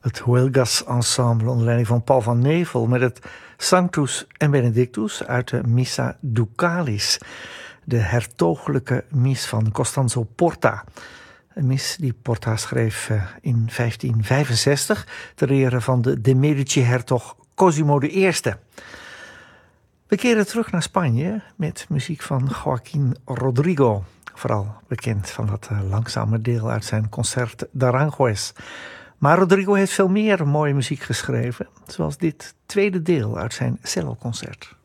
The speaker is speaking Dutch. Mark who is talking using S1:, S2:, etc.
S1: Het Huelgas Ensemble onder leiding van Paul van Nevel met het Sanctus en Benedictus uit de Missa Ducalis, de hertogelijke mis van Costanzo Porta. Een mis die Porta schreef in 1565 ter ere van de Medici-hertog Cosimo I. We keren terug naar Spanje met muziek van Joaquín Rodrigo. Vooral bekend van dat langzame deel uit zijn concert d'Aranjuez. Maar Rodrigo heeft veel meer mooie muziek geschreven, zoals dit tweede deel uit zijn celloconcert.